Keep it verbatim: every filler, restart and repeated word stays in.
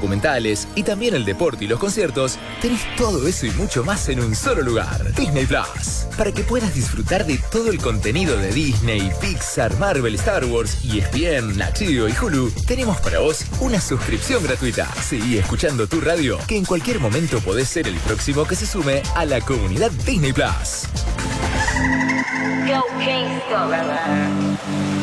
documentales y también el deporte y los conciertos, tenés todo eso y mucho más en un solo lugar. Disney Plus. Para que puedas disfrutar de todo el contenido de Disney, Pixar, Marvel, Star Wars, E S P N, Nat Geo y Hulu, tenemos para vos una suscripción gratuita. Seguí escuchando tu radio, que en cualquier momento podés ser el próximo que se sume a la comunidad Disney Plus. Go Kingston.